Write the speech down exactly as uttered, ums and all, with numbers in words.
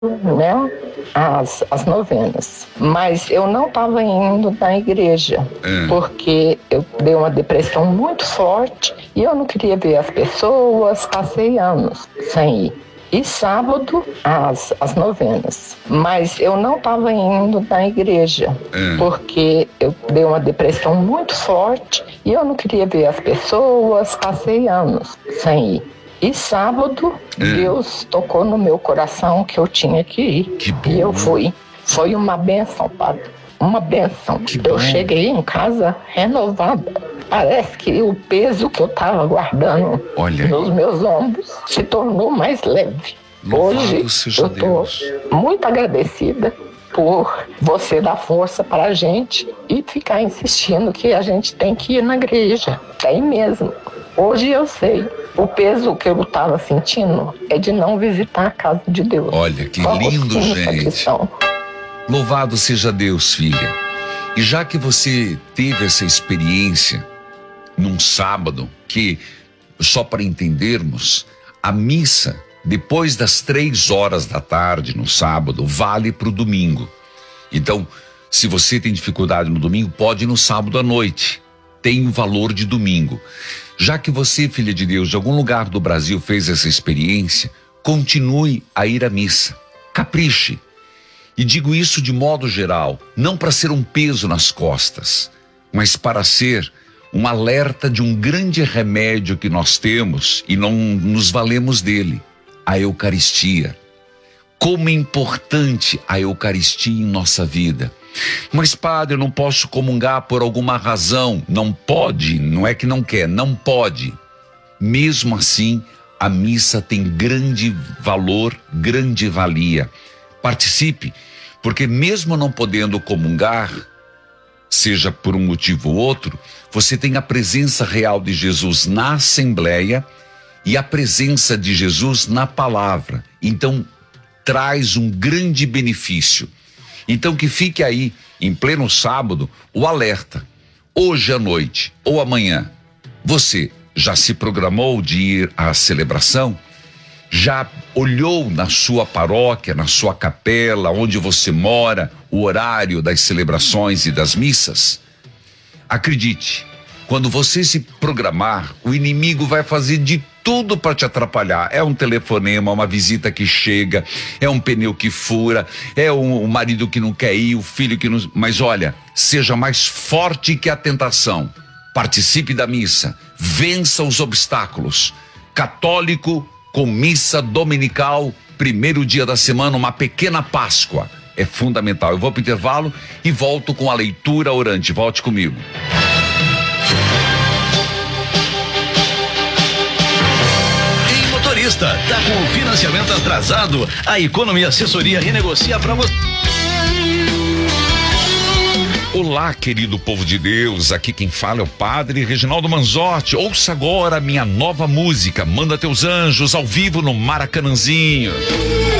né, as, as novenas, mas eu não estava indo na igreja, é. porque eu dei uma depressão muito forte e eu não queria ver as pessoas, passei anos sem ir. E sábado, as, as novenas, mas eu não estava indo na igreja, é. porque eu dei uma depressão muito forte e eu não queria ver as pessoas, passei anos sem ir. E sábado, é. Deus tocou no meu coração que eu tinha que ir. Que bom. E eu fui. Foi uma benção, padre. Uma benção. Que eu bom. Cheguei em casa renovada. Parece que o peso que eu estava guardando Olha nos aí. meus ombros se tornou mais leve. Louvado Hoje seja eu estou muito agradecida por você dar força para a gente e ficar insistindo que a gente tem que ir na igreja. Tem mesmo. Hoje eu sei. O peso que eu estava sentindo é de não visitar a casa de Deus. Olha, que Vamos lindo, gente. Questão. Louvado seja Deus, filha. E já que você teve essa experiência num sábado, que, só para entendermos, a missa, depois das três horas da tarde no sábado, vale para o domingo. Então, se você tem dificuldade no domingo, pode ir no sábado à noite. Tem o valor de domingo. Já que você, filha de Deus, de algum lugar do Brasil fez essa experiência, continue a ir à missa. Capriche. E digo isso de modo geral, não para ser um peso nas costas, mas para ser um alerta de um grande remédio que nós temos e não nos valemos dele, a Eucaristia. Como é importante a Eucaristia em nossa vida. Mas, padre, eu não posso comungar por alguma razão. Não pode, não é que não quer, não pode. Mesmo assim, a missa tem grande valor, grande valia. Participe, porque mesmo não podendo comungar, seja por um motivo ou outro, você tem a presença real de Jesus na Assembleia e a presença de Jesus na palavra. Então, traz um grande benefício. Então que fique aí, em pleno sábado, o alerta. Hoje à noite ou amanhã, você já se programou de ir à celebração? Já olhou na sua paróquia, na sua capela, onde você mora, o horário das celebrações e das missas? Acredite, quando você se programar, o inimigo vai fazer de tudo para te atrapalhar. É um telefonema, uma visita que chega, é um pneu que fura, é um, um marido que não quer ir, o filho que não... Mas olha, seja mais forte que a tentação. Participe da missa, vença os obstáculos. Católico com missa dominical, primeiro dia da semana, uma pequena Páscoa. É fundamental. Eu vou para o intervalo e volto com a leitura orante. Volte comigo. Tá com o financiamento atrasado? A Economia Assessoria renegocia para você. Olá, querido povo de Deus, aqui quem fala é o Padre Reginaldo Manzotti. Ouça agora a minha nova música, Manda Teus Anjos, ao vivo no Maracanãzinho.